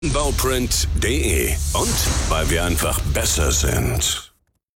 Bauprint.de und weil wir einfach besser sind.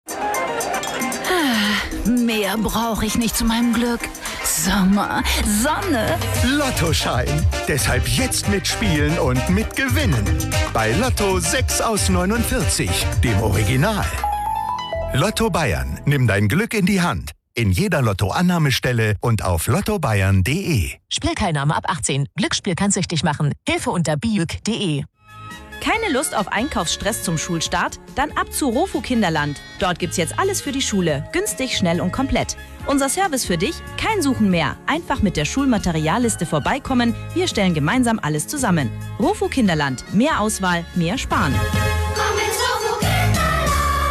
Mehr brauche ich nicht zu meinem Glück. Sommer, Sonne. Lottoschein. Deshalb jetzt mitspielen und mitgewinnen. Bei Lotto 6 aus 49, dem Original. Lotto Bayern. Nimm dein Glück in die Hand. In jeder Lotto-Annahmestelle und auf lottobayern.de. Spielteilnahme ab 18. Glücksspiel kann süchtig machen. Hilfe unter biuk.de. Keine Lust auf Einkaufsstress zum Schulstart? Dann ab zu Rofu Kinderland. Dort gibt's jetzt alles für die Schule. Günstig, schnell und komplett. Unser Service für dich? Kein Suchen mehr. Einfach mit der Schulmaterialliste vorbeikommen. Wir stellen gemeinsam alles zusammen. Rofu Kinderland. Mehr Auswahl, mehr Sparen. Komm ins Rofu Kinderland.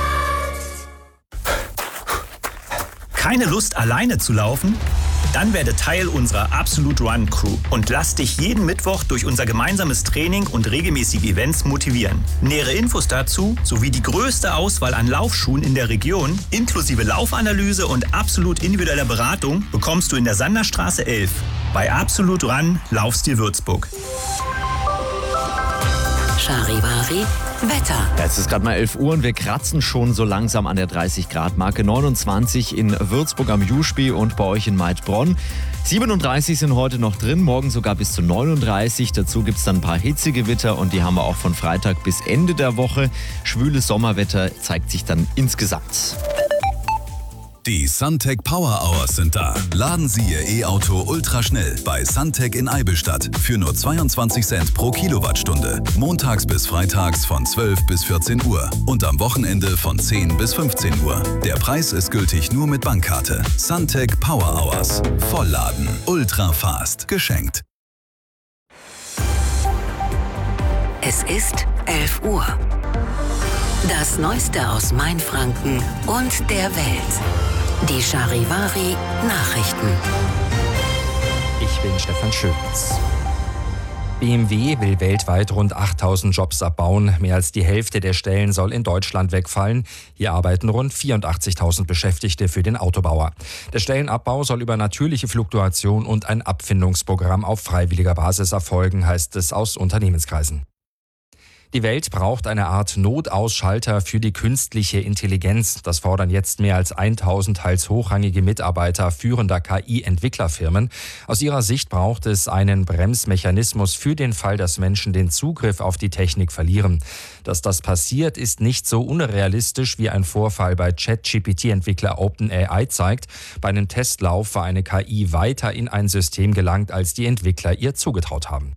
Keine Lust, alleine zu laufen? Dann werde Teil unserer Absolute Run Crew und lass dich jeden Mittwoch durch unser gemeinsames Training und regelmäßige Events motivieren. Nähere Infos dazu sowie die größte Auswahl an Laufschuhen in der Region, inklusive Laufanalyse und absolut individueller Beratung, bekommst du in der Sanderstraße 11 bei Absolute Run Laufstil Würzburg. Charivari Wetter. Ja, es ist gerade mal 11 Uhr und wir kratzen schon so langsam an der 30-Grad-Marke. 29 in Würzburg am Juschpi und bei euch in Maidbronn. 37 sind heute noch drin, morgen sogar bis zu 39. Dazu gibt es dann ein paar Hitzegewitter und die haben wir auch von Freitag bis Ende der Woche. Schwüles Sommerwetter zeigt sich dann insgesamt. Die Suntec Power Hours sind da. Laden Sie Ihr E-Auto ultraschnell bei Suntec in Eibenstadt für nur 22 Cent pro Kilowattstunde. Montags bis freitags von 12 bis 14 Uhr und am Wochenende von 10 bis 15 Uhr. Der Preis ist gültig nur mit Bankkarte. Suntec Power Hours. Vollladen. Ultra fast. Geschenkt. Es ist 11 Uhr. Das Neueste aus Mainfranken und der Welt. Die Charivari Nachrichten. Ich bin Stefan Schöpitz. BMW will weltweit rund 8.000 Jobs abbauen. Mehr als die Hälfte der Stellen soll in Deutschland wegfallen. Hier arbeiten rund 84.000 Beschäftigte für den Autobauer. Der Stellenabbau soll über natürliche Fluktuation und ein Abfindungsprogramm auf freiwilliger Basis erfolgen, heißt es aus Unternehmenskreisen. Die Welt braucht eine Art Notausschalter für die künstliche Intelligenz. Das fordern jetzt mehr als 1.000 teils hochrangige Mitarbeiter führender KI-Entwicklerfirmen. Aus ihrer Sicht braucht es einen Bremsmechanismus für den Fall, dass Menschen den Zugriff auf die Technik verlieren. Dass das passiert, ist nicht so unrealistisch, wie ein Vorfall bei ChatGPT-Entwickler OpenAI zeigt. Bei einem Testlauf war eine KI weiter in ein System gelangt, als die Entwickler ihr zugetraut haben.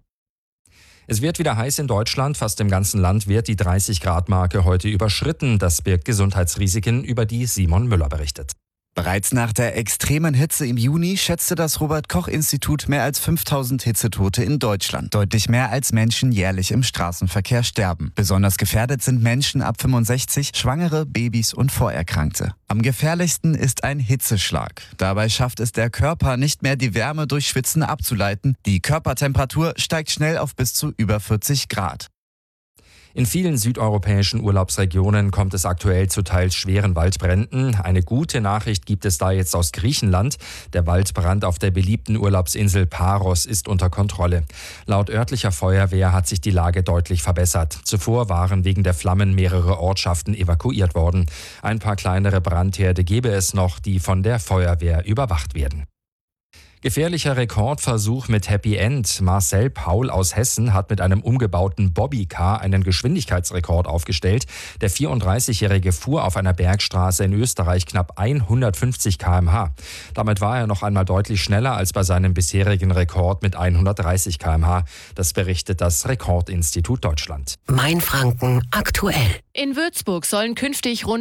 Es wird wieder heiß in Deutschland. Fast im ganzen Land wird die 30-Grad-Marke heute überschritten. Das birgt Gesundheitsrisiken, über die Simon Müller berichtet. Bereits nach der extremen Hitze im Juni schätzte das Robert-Koch-Institut mehr als 5.000 Hitzetote in Deutschland. Deutlich mehr als Menschen jährlich im Straßenverkehr sterben. Besonders gefährdet sind Menschen ab 65, Schwangere, Babys und Vorerkrankte. Am gefährlichsten ist ein Hitzeschlag. Dabei schafft es der Körper nicht mehr, die Wärme durch Schwitzen abzuleiten. Die Körpertemperatur steigt schnell auf bis zu über 40 Grad. In vielen südeuropäischen Urlaubsregionen kommt es aktuell zu teils schweren Waldbränden. Eine gute Nachricht gibt es da jetzt aus Griechenland. Der Waldbrand auf der beliebten Urlaubsinsel Paros ist unter Kontrolle. Laut örtlicher Feuerwehr hat sich die Lage deutlich verbessert. Zuvor waren wegen der Flammen mehrere Ortschaften evakuiert worden. Ein paar kleinere Brandherde gäbe es noch, die von der Feuerwehr überwacht werden. Gefährlicher Rekordversuch mit Happy End. Marcel Paul aus Hessen hat mit einem umgebauten Bobbycar einen Geschwindigkeitsrekord aufgestellt. Der 34-Jährige fuhr auf einer Bergstraße in Österreich knapp 150 km/h. Damit war er noch einmal deutlich schneller als bei seinem bisherigen Rekord mit 130 km/h. Das berichtet das Rekordinstitut Deutschland. Mainfranken aktuell. In Würzburg sollen künftig rund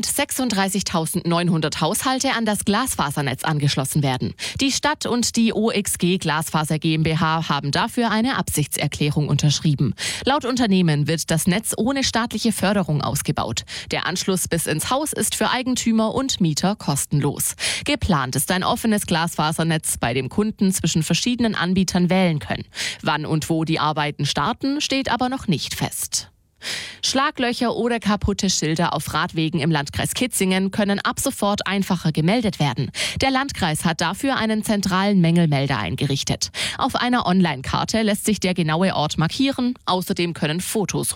36.900 Haushalte an das Glasfasernetz angeschlossen werden. Die Stadt und die OXG Glasfaser GmbH haben dafür eine Absichtserklärung unterschrieben. Laut Unternehmen wird das Netz ohne staatliche Förderung ausgebaut. Der Anschluss bis ins Haus ist für Eigentümer und Mieter kostenlos. Geplant ist ein offenes Glasfasernetz, bei dem Kunden zwischen verschiedenen Anbietern wählen können. Wann und wo die Arbeiten starten, steht aber noch nicht fest. Schlaglöcher oder kaputte Schilder auf Radwegen im Landkreis Kitzingen können ab sofort einfacher gemeldet werden. Der Landkreis hat dafür einen zentralen Mängelmelder eingerichtet. Auf einer Online-Karte lässt sich der genaue Ort markieren. Außerdem können Fotos